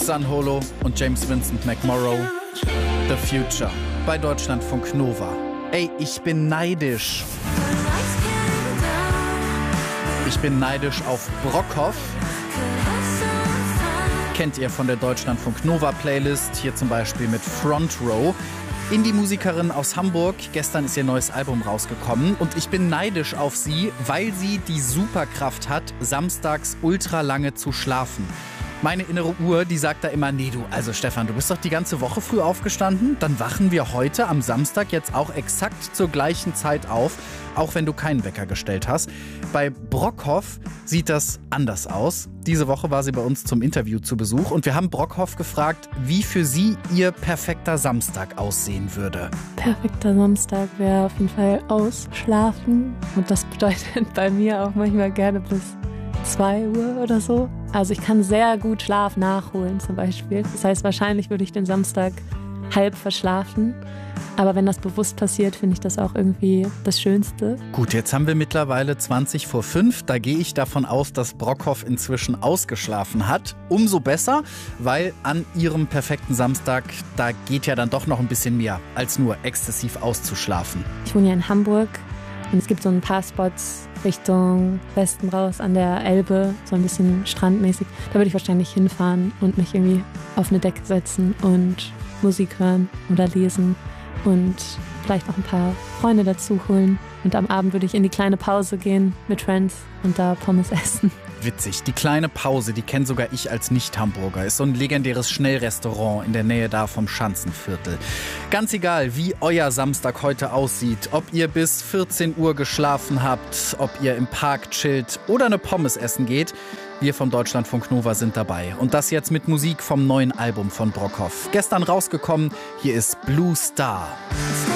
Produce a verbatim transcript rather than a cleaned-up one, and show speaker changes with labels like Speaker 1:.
Speaker 1: Sun Holo und James Vincent McMorrow. The Future bei Deutschlandfunk Nova. Ey, ich bin neidisch. Ich bin neidisch auf Brockhoff. Kennt ihr von der Deutschlandfunk Nova Playlist, hier zum Beispiel mit Front Row. Indie-Musikerin aus Hamburg. Gestern ist ihr neues Album rausgekommen und ich bin neidisch auf sie, weil sie die Superkraft hat, samstags ultra lange zu schlafen. Meine innere Uhr, die sagt da immer, nee du, also Stefan, du bist doch die ganze Woche früh aufgestanden, dann wachen wir heute am Samstag jetzt auch exakt zur gleichen Zeit auf, auch wenn du keinen Wecker gestellt hast. Bei Brockhoff sieht das anders aus. Diese Woche war sie bei uns zum Interview zu Besuch und wir haben Brockhoff gefragt, wie für sie ihr perfekter Samstag aussehen würde.
Speaker 2: Perfekter Samstag wäre auf jeden Fall ausschlafen und das bedeutet bei mir auch manchmal gerne bis zwei Uhr oder so. Also ich kann sehr gut Schlaf nachholen zum Beispiel. Das heißt, wahrscheinlich würde ich den Samstag halb verschlafen. Aber wenn das bewusst passiert, finde ich das auch irgendwie das Schönste.
Speaker 1: Gut, jetzt haben wir mittlerweile zwanzig vor fünf. Da gehe ich davon aus, dass Brockhoff inzwischen ausgeschlafen hat. Umso besser, weil an ihrem perfekten Samstag, da geht ja dann doch noch ein bisschen mehr, als nur exzessiv auszuschlafen.
Speaker 2: Ich wohne ja in Hamburg und es gibt so ein paar Spots Richtung Westen raus an der Elbe, so ein bisschen strandmäßig. Da würde ich wahrscheinlich hinfahren und mich irgendwie auf eine Decke setzen und Musik hören oder lesen und vielleicht noch ein paar Freunde dazu holen. Und am Abend würde ich in die kleine Pause gehen mit Friends und da Pommes essen.
Speaker 1: Witzig, die kleine Pause, die kenne sogar ich als Nicht-Hamburger. Ist so ein legendäres Schnellrestaurant in der Nähe da vom Schanzenviertel. Ganz egal, wie euer Samstag heute aussieht, ob ihr bis vierzehn Uhr geschlafen habt, ob ihr im Park chillt oder eine Pommes essen geht, wir vom Deutschlandfunk Nova sind dabei. Und das jetzt mit Musik vom neuen Album von Brockhoff. Gestern rausgekommen, hier ist Blue Star.